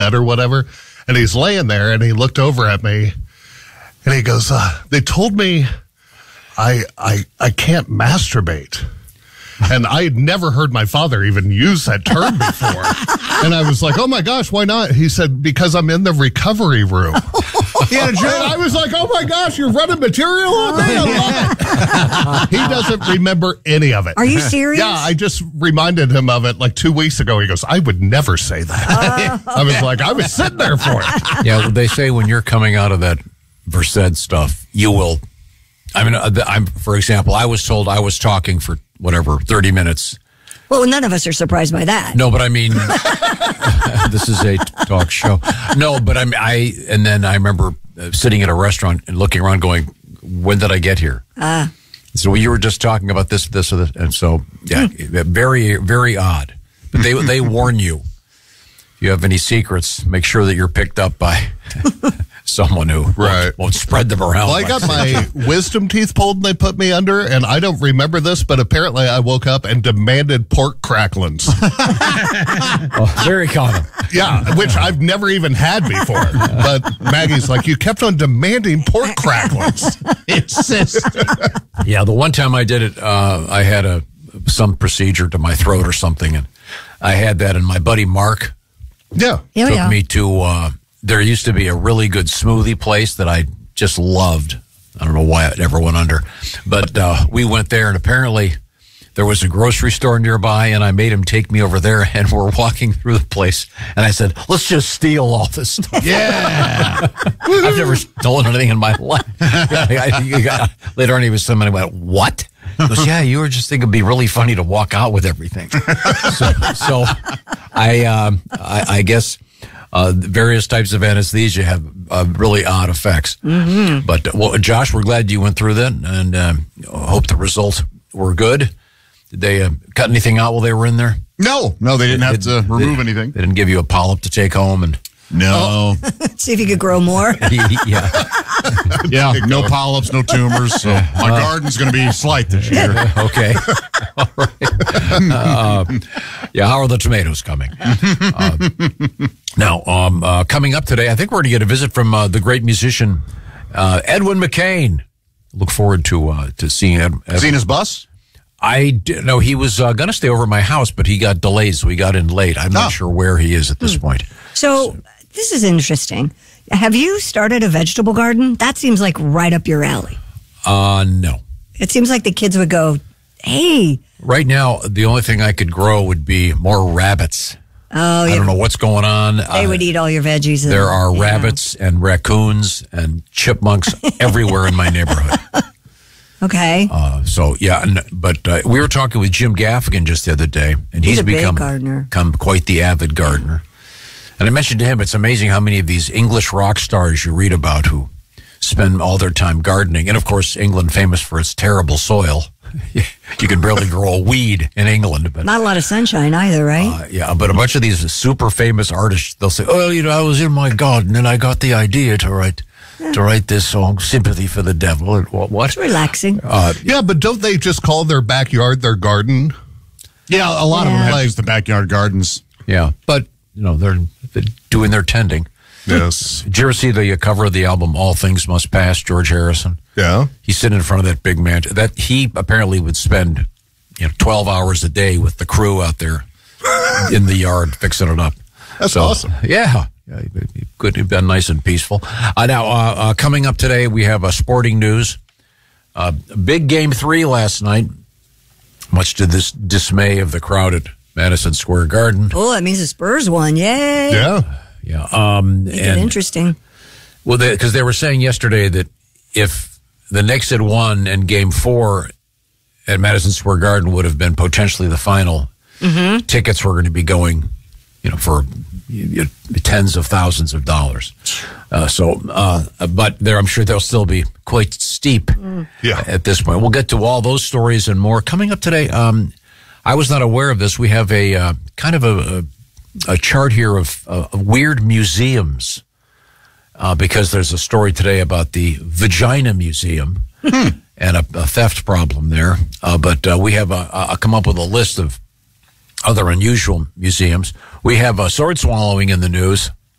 bed or whatever, and he's laying there, and he looked over at me, and he goes, they told me I can't masturbate. And I had never heard my father even use that term before. And I was like, oh my gosh, why not? He said, because I'm in the recovery room. And I was like, oh my gosh, you're running material on me? I love it. He doesn't remember any of it. Are you serious? Yeah, I just reminded him of it like 2 weeks ago. He goes, I would never say that. I was like, I was sitting there for it. Yeah, they say when you're coming out of that Versed stuff, you will. I mean, for example, I was told I was talking for 30 minutes. Well, none of us are surprised by that. No, but I mean, this is a talk show. No, but and then I remember sitting at a restaurant and looking around going, when did I get here? So you were just talking about this, or this. And so, yeah, very, very odd. But they warn you. If you have any secrets, make sure that you're picked up by someone who won't spread them around. Well, I got my wisdom teeth pulled and they put me under, and I don't remember this, but apparently I woke up and demanded pork cracklings. Very common. Yeah, which I've never even had before. But Maggie's like, you kept on demanding pork cracklings. Insisted. Yeah, the one time I did it, I had some procedure to my throat or something, and I had that, and my buddy Mark took me to... there used to be a really good smoothie place that I just loved. I don't know why it never went under. But we went there, and apparently there was a grocery store nearby, and I made him take me over there, and we're walking through the place, and I said, let's just steal all this stuff. Yeah. I've never stolen anything in my life. Later on, somebody went, what? He goes, yeah, you were just thinking it'd be really funny to walk out with everything. So I guess... various types of anesthesia have really odd effects. Mm-hmm. But, well, Josh, we're glad you went through that, and hope the results were good. Did they cut anything out while they were in there? No, they didn't have to remove anything. They didn't give you a polyp to take home? No. See if you could grow more. Yeah, no polyps, no tumors. So my garden's going to be slight this year. Okay. All right. How are the tomatoes coming? Now, coming up today, I think we're going to get a visit from the great musician Edwin McCain. Look forward to seeing Edwin. Seen his bus? No, he was going to stay over at my house, but he got delayed, so he got in late. I'm not sure where he is at this point. So this is interesting. Have you started a vegetable garden? That seems like right up your alley. No. It seems like the kids would go, hey. Right now, the only thing I could grow would be more rabbits. Oh, yeah. I don't know what's going on. They would eat all your veggies. There are rabbits and raccoons and chipmunks everywhere in my neighborhood. Okay. But we were talking with Jim Gaffigan just the other day, and he's become quite the avid gardener. And I mentioned to him, it's amazing how many of these English rock stars you read about who spend all their time gardening. And, of course, England famous for its terrible soil. You can barely grow a weed in England. But not a lot of sunshine either, right? But a bunch of these super famous artists, they'll say, I was in my garden and I got the idea to write this song, Sympathy for the Devil. What? It's relaxing. But don't they just call their backyard their garden? Yeah, a lot of them have just the backyard gardens. Yeah, but, they're doing their tending. Yes. Did you ever see the cover of the album All Things Must Pass, George Harrison? Yeah. He's sitting in front of that big mansion. That he apparently would spend 12 hours a day with the crew out there in the yard fixing it up. That's awesome. Yeah. It could have been nice and peaceful. Now, coming up today, we have sporting news. Big Game 3 last night, much to this dismay of the crowd at Madison Square Garden. Oh, that means the Spurs won. Yay. Yeah. Yeah. Make it interesting. Well, because they were saying yesterday that if the Knicks had won and Game 4 at Madison Square Garden would have been potentially the final, tickets were going to be going, for tens of thousands of dollars. But I'm sure they'll still be quite steep at this point. We'll get to all those stories and more. Coming up today, I was not aware of this. We have a kind of a chart here of weird museums because there's a story today about the Vagina Museum and a theft problem there. But we have come up with a list of other unusual museums. We have sword swallowing in the news.